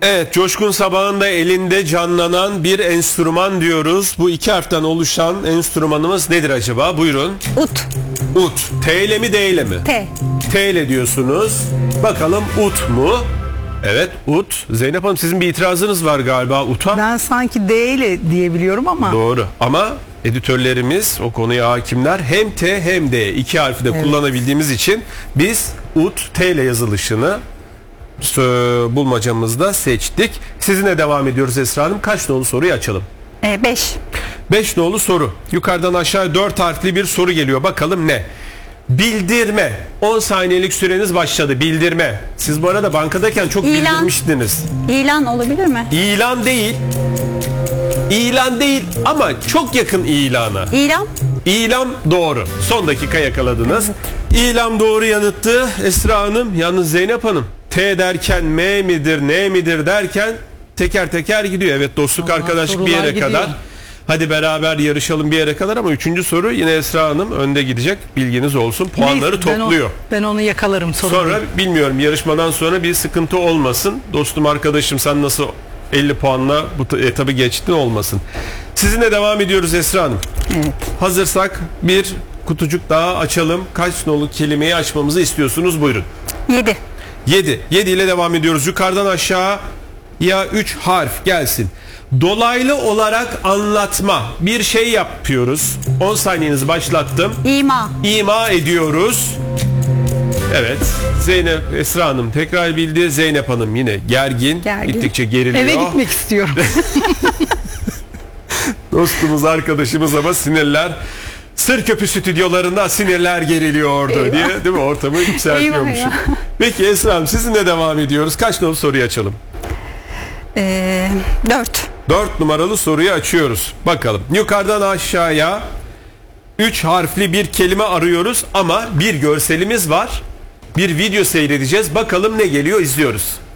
Evet, Coşkun Sabah'ın da elinde canlanan bir enstrüman diyoruz. Bu iki harften oluşan enstrümanımız nedir acaba? Buyurun. Ut. Ut. T ile mi D ile mi? T. T ile diyorsunuz. Bakalım ut mu? Evet, ut. Zeynep Hanım, sizin bir itirazınız var galiba ut'a. Ben sanki D ile diyebiliyorum ama. Doğru ama editörlerimiz, o konuya hakimler, hem T hem D iki harfi de kullanabildiğimiz için biz ut T ile yazılışını bulmacamızda seçtik. Sizinle devam ediyoruz Esra Hanım. Kaç nolu soruyu açalım? 5. 5 nolu soru. Yukarıdan aşağı 4 harfli bir soru geliyor. Bakalım ne? Bildirme. 10 saniyelik süreniz başladı. Bildirme. Siz bu arada bankadayken çok İlan. bildirmiştiniz. İlan olabilir mi? İlan değil. İlan değil ama çok yakın ilana. İlan. İlan doğru. Son dakika yakaladınız. İlan doğru yanıttı Esra Hanım. Yalnız Zeynep Hanım, T derken M midir N midir derken teker teker gidiyor. Evet, dostluk arkadaşlık bir yere kadar. Hadi beraber yarışalım bir yere kadar ama 3. soru yine Esra Hanım önde gidecek. Bilginiz olsun. Puanları Neyse, topluyor. Ben onu yakalarım sorun Sonra değil. bilmiyorum, yarışmadan sonra bir sıkıntı olmasın. Dostum arkadaşım, sen nasıl 50 puanla bu etabı geçtin olmasın. Sizinle devam ediyoruz Esra Hanım. Evet. Hazırsak bir kutucuk daha açalım. Kaç nolu kelimeyi açmamızı istiyorsunuz? Buyurun. 7. 7. 7 ile devam ediyoruz. Yukarıdan aşağı ya 3 harf gelsin. Dolaylı olarak anlatma. Bir şey yapıyoruz. 10 saniyenizi başlattım. İma. İma ediyoruz. Evet. Zeynep, Esra Hanım tekrar bildi. Zeynep Hanım yine gergin. Gittikçe geriliyor. Eve gitmek istiyorum. Dostumuz, arkadaşımız ama sinirler. Sırköpü stüdyolarında sinirler geriliyordu diye, değil mi? Ortamı yükseltiyormuş. Eyvah. Peki Esra Hanım, sizinle devam ediyoruz. Kaç nolu soruyu açalım? 4. 4 numaralı soruyu açıyoruz. Bakalım. Yukarıdan aşağıya 3 harfli bir kelime arıyoruz ama bir görselimiz var. Bir video seyredeceğiz. Bakalım ne geliyor, izliyoruz.